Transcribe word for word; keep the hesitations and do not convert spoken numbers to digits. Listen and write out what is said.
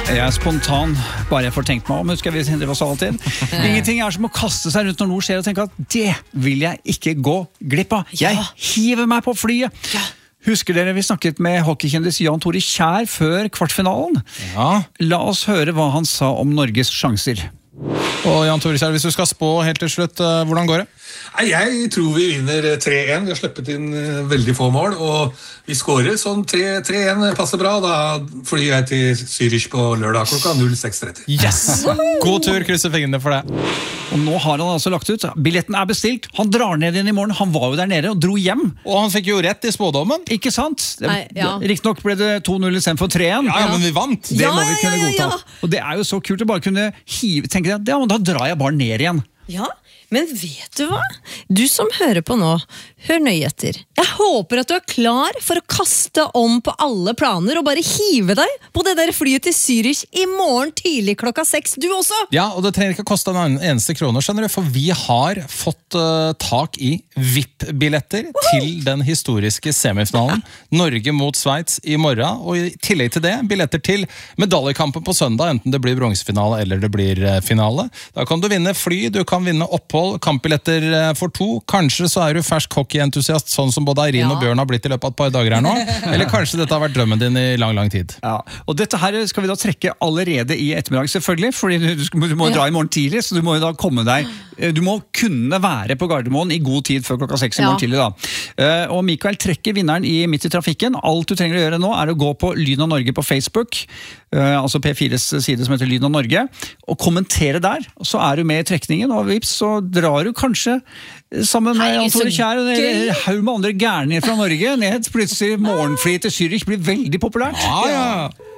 Jeg er spontan, bare jeg får tenkt meg om, husker vi det var så alltid. Ingenting er som å kaste seg rundt når noe skjer og tenke at det vil jeg ikke gå glipp av. Jeg hiver meg på flyet. Ja. Husker dere vi snakket med hockeykjendis Jan Tore Kjær før kvartfinalen? Ja. La oss høre hva han sa om Norges sjanser. Og Jan Tore Kjær, hvis du skal spå helt til slutt, hvordan går det? Nei, jeg tror vi vinner tre en. Vi har sluppet inn veldig få mål, og vi skårer sånn tre en passer bra. Da flyr jeg til Zürich på lørdag klokka null seks tretti. Yes! God tur, krysser fingrene for det. Og nå har han altså lagt ut. Billetten er bestilt. Han drar ned inn i morgen. Han var jo der nede og dro hjem. Og han fikk jo rett i spådommen. Ikke sant? Nei, ja. Riktig nok ble det to null i stedet for tre en. Ja, ja, men vi vant. Det ja, må vi kunne ja, ja, ja. godta. Og det er jo så kult å bare kunne hive, tenke at ja, men da drar jeg bare ned igjen. Ja, men vet du hva? Du som hører på nå, hør nøye etter. Jeg håper at du er klar for å kaste om på alle planer og bare hive deg på det der flyet til Zürich i morgen tidlig klokka seks, du også! Ja, og det trenger ikke å koste en eneste kroner, skjønner du, for vi har fått uh, tak i V I P-billetter til den historiske semifinalen. Norge mot Sveits i morgen, og i tillegg til det, billetter til medaljekampen på søndag, enten det blir bronsefinale eller det blir uh, finale. Da kan du vinne fly, du kan vinne opphold, kampbilletter uh, for to, kanskje så er du fersk hockeyentusiast, sånn som både Eirin ja. og Bjørn har blitt i løpet av et par dager her nå, eller kanskje dette har vært drømmen din i lang, lang tid. Ja, og dette her skal vi da trekke allerede i ettermiddag selvfølgelig, fordi du, du må dra i morgen tidlig, så du må jo da komme deg, du må kunne være på Gardermoen i god tid før klokka seks i morgen ja. tidlig da. Og Mikael trekker vinneren i Midt i trafikken. Alt du trenger å gjøre nå er å gå på Lyden av Norge på Facebook, altså P fires side som heter Lyden av Norge, og kommentere der, så er du med i trekningen, og vips, så drar du kanskje sammen med Jan Tore Kjær og en haug med andre gærninger fra Norge ned, plutselig morgenfly til Zürich blir veldig populært. Ja, ja.